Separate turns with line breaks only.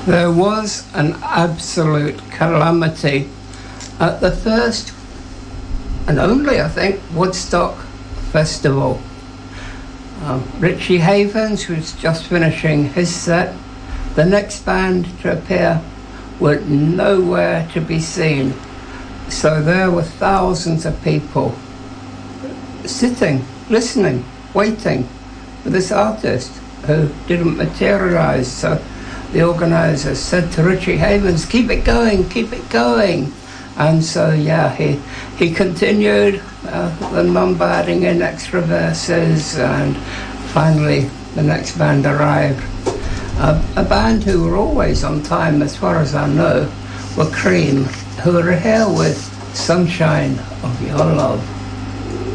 There was an absolute calamity at the first and only, I think, Woodstock Festival. Richie Havens was just finishing his set. The next band to appear were nowhere to be seen. So there were thousands of people sitting, listening, waiting for this artist who didn't materialize. So the organizers said to Richie Havens, keep it going, keep it going. And so, yeah, he continued, the number adding in extra verses, and finally the next band arrived. A band who were always on time, as far as I know, were Cream, who were here with Sunshine of Your Love.